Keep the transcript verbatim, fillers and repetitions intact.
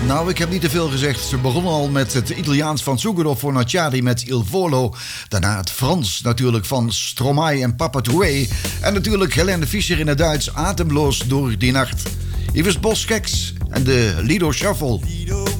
Nou, ik heb niet te veel gezegd. Ze begonnen al met het Italiaans van Sughero Fornaciari met Il Volo. Daarna het Frans natuurlijk van Stromae en Papa Toué. En natuurlijk Helene Fischer in het Duits, Atemloos door die nacht. Yves Boskeks en de Lido Shuffle. Lido